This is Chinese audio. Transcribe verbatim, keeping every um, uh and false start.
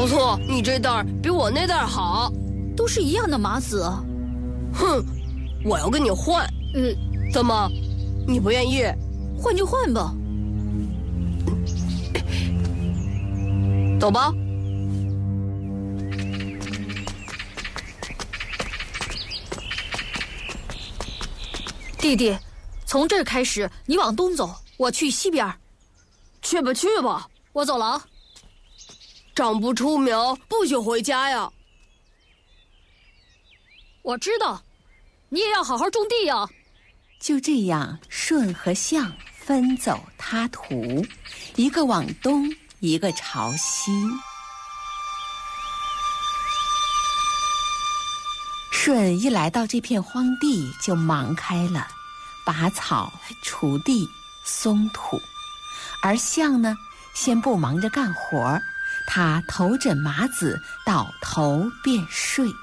不错，你这袋比我那袋好。 都是一样的麻籽。 哼，我要跟你换。 呃， 怎么，你不愿意？ 换就换吧。 走吧。 弟弟，从这儿开始，你往东走，我去西边。 去吧去吧， 我走了啊。 长不出苗，不许回家呀。 我知道，你也要好好种地呀。 就这样，舜和象分走他途，一个往东，一个朝西。舜一来到这片荒地，就忙开了，拔草、锄地、松土。而象呢，先不忙着干活，他头枕麻籽，倒头便睡。